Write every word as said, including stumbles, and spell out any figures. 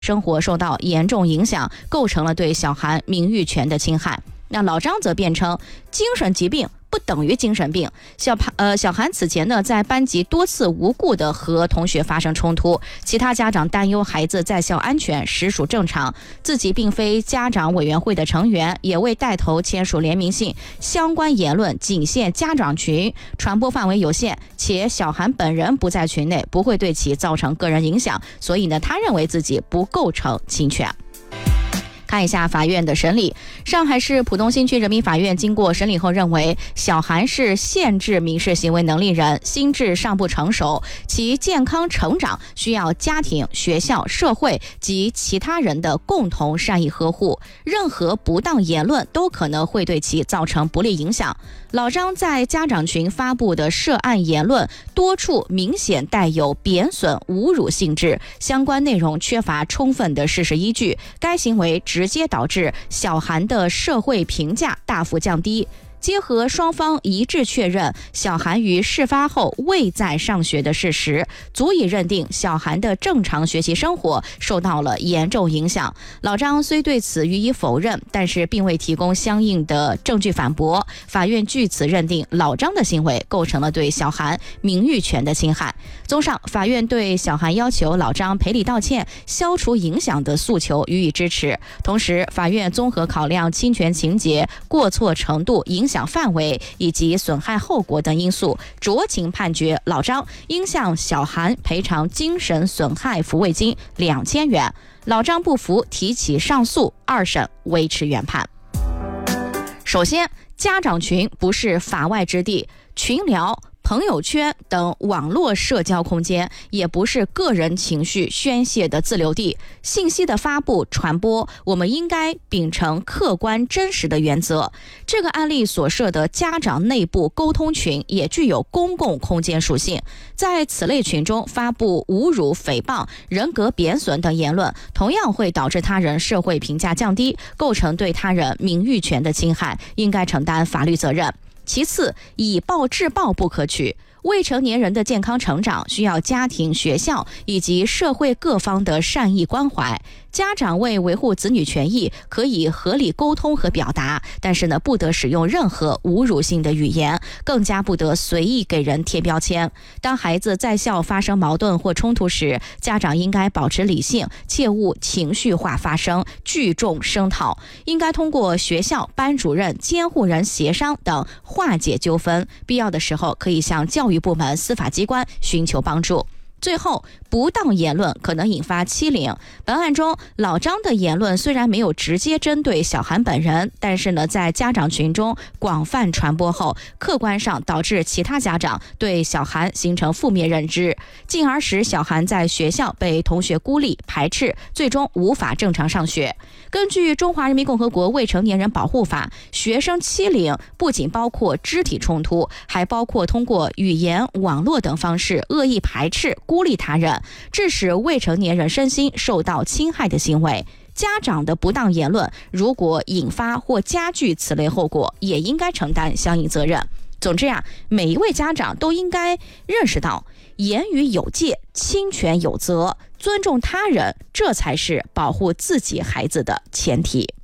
生活受到严重影响，构成了对小孩名誉权的侵害。那老张则辩称，精神疾病不等于精神病。小呃小韩此前呢，在班级多次无故的和同学发生冲突，其他家长担忧孩子在校安全，实属正常。自己并非家长委员会的成员，也未带头签署联名信，相关言论仅限家长群，传播范围有限，且小韩本人不在群内，不会对其造成个人影响，所以呢，他认为自己不构成侵权。看一下法院的审理，上海市浦东新区人民法院经过审理后认为，小韩是限制民事行为能力人，心智尚不成熟，其健康成长需要家庭、学校、社会及其他人的共同善意呵护，任何不当言论都可能会对其造成不利影响。老张在家长群发布的涉案言论多处明显带有贬损、侮辱性质，相关内容缺乏充分的事实依据，该行为直接导致小韩的社会评价大幅降低。结合双方一致确认小韩于事发后未在上学的事实，足以认定小韩的正常学习生活受到了严重影响。老张虽对此予以否认，但是并未提供相应的证据反驳。法院据此认定老张的行为构成了对小韩名誉权的侵害。综上，法院对小韩要求老张赔礼道歉、消除影响的诉求予以支持。同时，法院综合考量侵权情节、过错程度、影响范围以及损害后果等因素，酌情判决老张应向小韩赔偿精神损害抚慰金两千元。老张不服，提起上诉，二审维持原判。首先，家长群不是法外之地，群聊、朋友圈等网络社交空间也不是个人情绪宣泄的自留地。信息的发布传播，我们应该秉承客观真实的原则。这个案例所涉的家长内部沟通群也具有公共空间属性，在此类群中发布侮辱、诽谤、人格贬损等言论，同样会导致他人社会评价降低，构成对他人名誉权的侵害，应该承担法律责任。其次，以暴制暴不可取。未成年人的健康成长需要家庭、学校以及社会各方的善意关怀。家长为维护子女权益，可以合理沟通和表达，但是呢，不得使用任何侮辱性的语言，更加不得随意给人贴标签。当孩子在校发生矛盾或冲突时，家长应该保持理性，切勿情绪化发声，聚众声讨，应该通过学校、班主任、监护人协商等化解纠纷，必要的时候可以向教育部门、司法机关寻求帮助。最后，不当言论可能引发欺凌。本案中，老张的言论虽然没有直接针对小韩本人，但是呢，在家长群中广泛传播后，客观上导致其他家长对小韩形成负面认知，进而使小韩在学校被同学孤立、排斥，最终无法正常上学。根据《中华人民共和国未成年人保护法》，学生欺凌不仅包括肢体冲突，还包括通过语言、网络等方式恶意排斥、孤立他人，致使未成年人身心受到侵害的行为。家长的不当言论如果引发或加剧此类后果，也应该承担相应责任。总之啊，每一位家长都应该认识到，言语有界，侵权有责，尊重他人，这才是保护自己孩子的前提。